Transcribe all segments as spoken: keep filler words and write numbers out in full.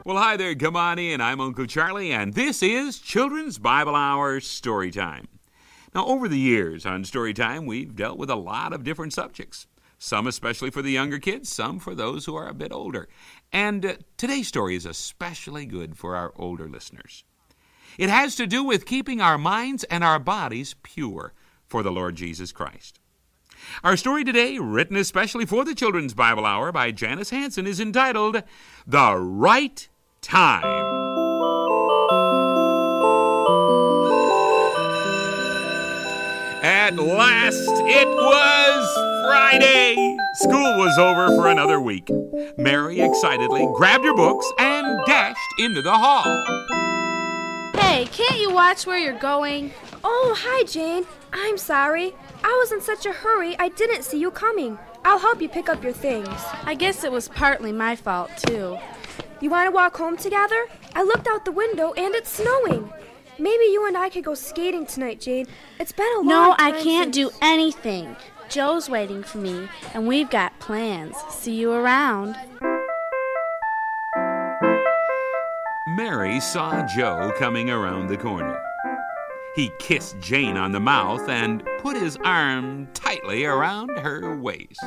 Well, hi there, come on in. I'm Uncle Charlie, and this is Children's Bible Hour Storytime. Now, over the years on Storytime, we've dealt with a lot of different subjects. Some especially for the younger kids, some for those who are a bit older. And uh, today's story is especially good for our older listeners. It has to do with keeping our minds and our bodies pure for the Lord Jesus Christ. Our story today, written especially for the Children's Bible Hour by Janice Hanson, is entitled The Right Time. At last, it was Friday. School was over for another week. Mary excitedly grabbed her books and dashed into the hall. Hey, can't you watch where you're going? Oh, hi, Jane. I'm sorry. I was in such a hurry, I didn't see you coming. I'll help you pick up your things. I guess it was partly my fault, too. You want to walk home together? I looked out the window and it's snowing. Maybe you and I could go skating tonight, Jane. It's been a long No, time I can't since... do anything. Joe's waiting for me, and we've got plans. See you around. Mary saw Joe coming around the corner. He kissed Jane on the mouth and put his arm tightly around her waist.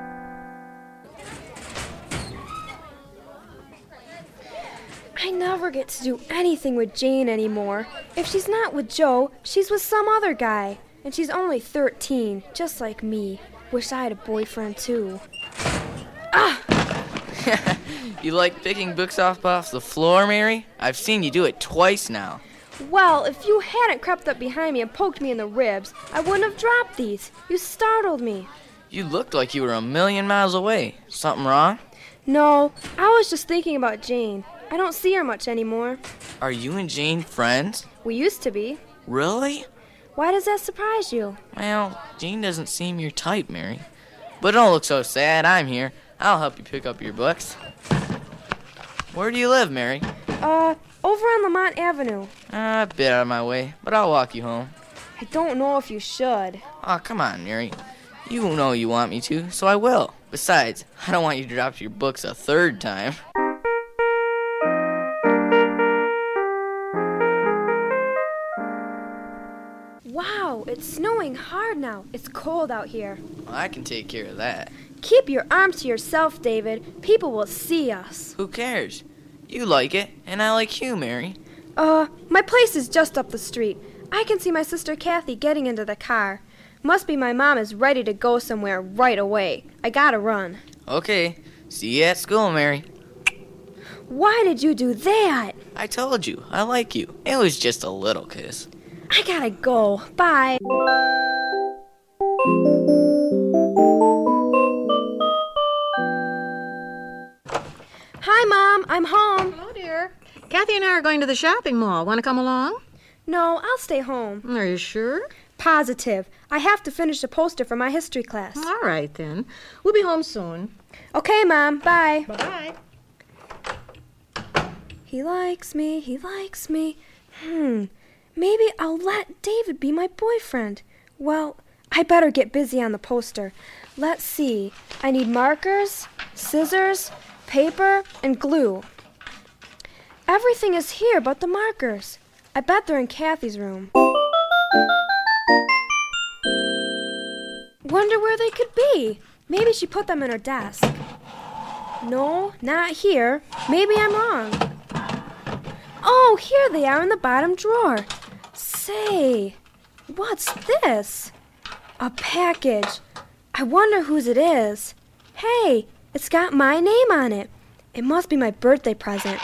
I never get to do anything with Jane anymore. If she's not with Joe, she's with some other guy. And she's only thirteen, just like me. Wish I had a boyfriend, too. Ah! You like picking books off off the floor, Mary? I've seen you do it twice now. Well, if you hadn't crept up behind me and poked me in the ribs, I wouldn't have dropped these. You startled me. You looked like you were a million miles away. Something wrong? No, I was just thinking about Jane. I don't see her much anymore. Are you and Jane friends? We used to be. Really? Why does that surprise you? Well, Jane doesn't seem your type, Mary. But don't look so sad. I'm here. I'll help you pick up your books. Where do you live, Mary? Uh, over on Lamont Avenue. Uh, a bit out of my way, but I'll walk you home. I don't know if you should. Oh, come on, Mary. You know you want me to, so I will. Besides, I don't want you to drop your books a third time. Wow, it's snowing hard now. It's cold out here. Well, I can take care of that. Keep your arms to yourself, David. People will see us. Who cares? You like it, and I like you, Mary. Uh, my place is just up the street. I can see my sister Kathy getting into the car. Must be my mom is ready to go somewhere right away. I gotta run. Okay, see you at school, Mary. Why did you do that? I told you, I like you. It was just a little kiss. I gotta go. Bye. Hi, Mom. I'm home. Hello, dear. Kathy and I are going to the shopping mall. Want to come along? No, I'll stay home. Are you sure? Positive. I have to finish a poster for my history class. All right, then. We'll be home soon. Okay, Mom. Bye. Bye-bye. He likes me. He likes me. Hmm. Maybe I'll let David be my boyfriend. Well, I better get busy on the poster. Let's see. I need markers, scissors, paper, and glue. Everything is here but the markers. I bet they're in Kathy's room. Wonder where they could be. Maybe she put them in her desk. No, not here. Maybe I'm wrong. Oh, here they are in the bottom drawer. Say, what's this? A package. I wonder whose it is. Hey, it's got my name on it. It must be my birthday present.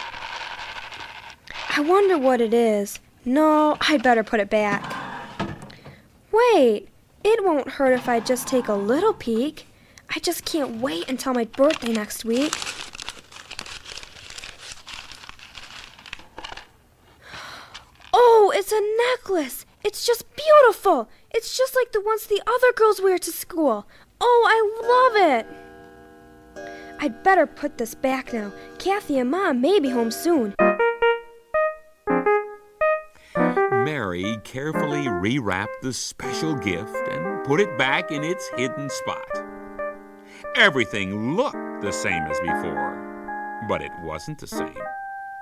I wonder what it is. No, I'd better put it back. Wait, it won't hurt if I just take a little peek. I just can't wait until my birthday next week. Oh, it's a necklace. It's just beautiful. It's just like the ones the other girls wear to school. Oh, I love it. I'd better put this back now. Kathy and Mom may be home soon. Mary carefully rewrapped the special gift and put it back in its hidden spot. Everything looked the same as before, but it wasn't the same.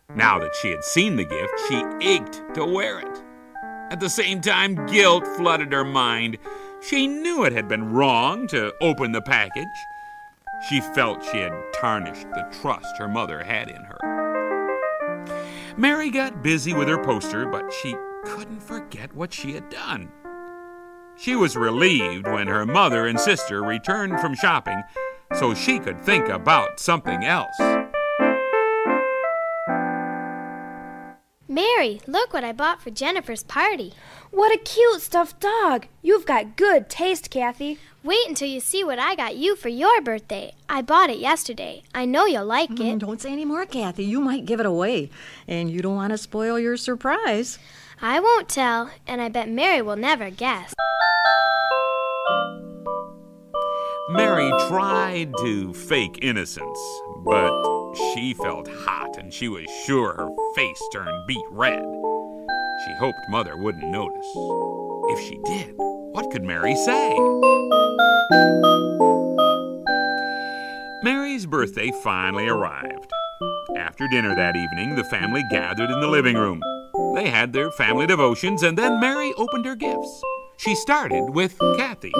Now that she had seen the gift, she ached to wear it. At the same time, guilt flooded her mind. She knew it had been wrong to open the package. She felt she had tarnished the trust her mother had in her. Mary got busy with her poster, but she couldn't forget what she had done. She was relieved when her mother and sister returned from shopping so she could think about something else. Mary, look what I bought for Jennifer's party. What a cute stuffed dog. You've got good taste, Kathy. Wait until you see what I got you for your birthday. I bought it yesterday. I know you'll like it. Mm, don't say any more, Kathy. You might give it away, and you don't want to spoil your surprise. I won't tell, and I bet Mary will never guess. Mary tried to fake innocence, but she felt hot and she was sure her face turned beet red. She hoped Mother wouldn't notice. If she did, what could Mary say? Mary's birthday finally arrived. After dinner that evening, the family gathered in the living room. They had their family devotions, and then Mary opened her gifts. She started with Kathy's.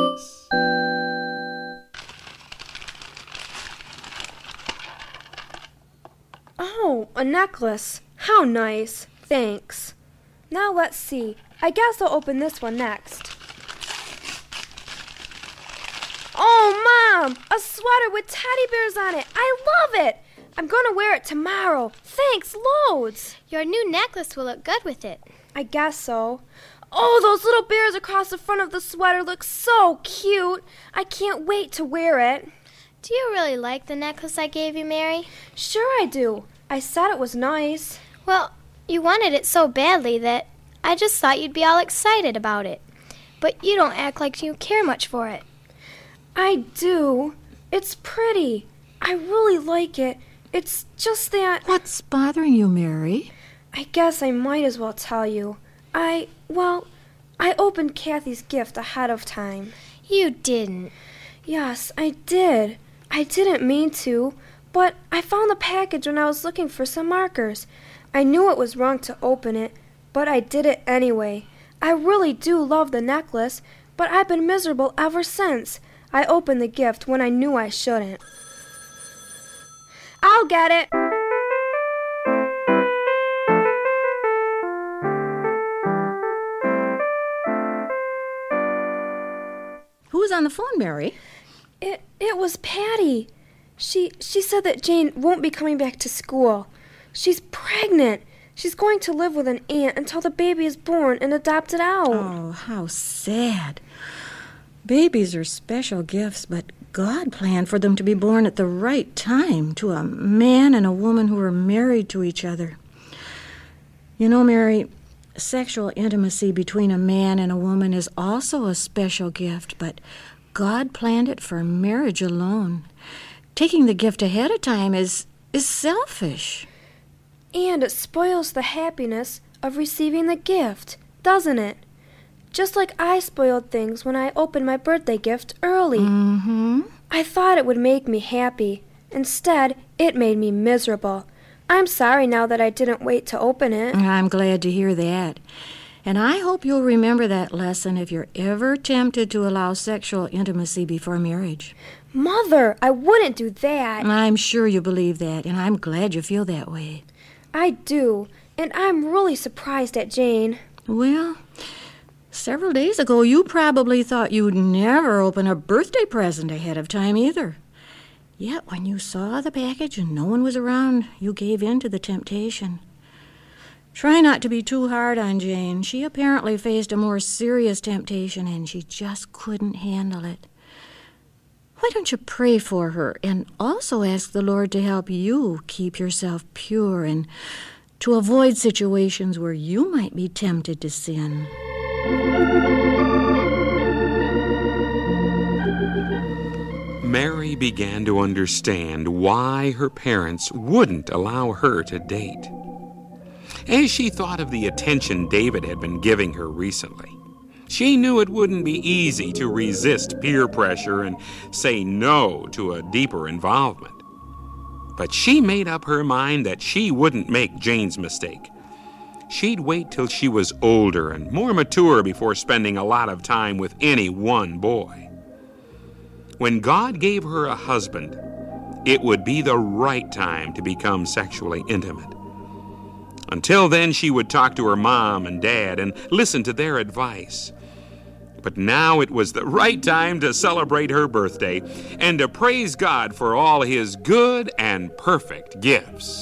Oh, a necklace. How nice. Thanks. Now let's see. I guess I'll open this one next. Oh, Mom! A sweater with teddy bears on it. I love it! I'm going to wear it tomorrow. Thanks loads. Your new necklace will look good with it. I guess so. Oh, those little bears across the front of the sweater look so cute. I can't wait to wear it. Do you really like the necklace I gave you, Mary? Sure I do. I said it was nice. Well, you wanted it so badly that I just thought you'd be all excited about it. But you don't act like you care much for it. I do. It's pretty. I really like it. It's just that... What's bothering you, Mary? I guess I might as well tell you. I, well, I opened Kathy's gift ahead of time. You didn't. Yes, I did. I didn't mean to, but I found the package when I was looking for some markers. I knew it was wrong to open it, but I did it anyway. I really do love the necklace, but I've been miserable ever since. I opened the gift when I knew I shouldn't. I'll get it. Who's on the phone, Mary? It it was Patty. She she said that Jane won't be coming back to school. She's pregnant. She's going to live with an aunt until the baby is born and adopted out. Oh, how sad. Babies are special gifts, but God planned for them to be born at the right time to a man and a woman who are married to each other. You know, Mary, sexual intimacy between a man and a woman is also a special gift, but God planned it for marriage alone. Taking the gift ahead of time is is selfish. And it spoils the happiness of receiving the gift, doesn't it? Just like I spoiled things when I opened my birthday gift early. Mm-hmm. I thought it would make me happy. Instead, it made me miserable. I'm sorry now that I didn't wait to open it. I'm glad to hear that. And I hope you'll remember that lesson if you're ever tempted to allow sexual intimacy before marriage. Mother, I wouldn't do that. I'm sure you believe that, and I'm glad you feel that way. I do, and I'm really surprised at Jane. Well, several days ago you probably thought you'd never open a birthday present ahead of time either. Yet when you saw the package and no one was around, you gave in to the temptation. Try not to be too hard on Jane. She apparently faced a more serious temptation, and she just couldn't handle it. Why don't you pray for her and also ask the Lord to help you keep yourself pure and to avoid situations where you might be tempted to sin? Mary began to understand why her parents wouldn't allow her to date. As she thought of the attention David had been giving her recently, she knew it wouldn't be easy to resist peer pressure and say no to a deeper involvement. But she made up her mind that she wouldn't make Jane's mistake. She'd wait till she was older and more mature before spending a lot of time with any one boy. When God gave her a husband, it would be the right time to become sexually intimate. Until then, she would talk to her mom and dad and listen to their advice. But now it was the right time to celebrate her birthday and to praise God for all His good and perfect gifts.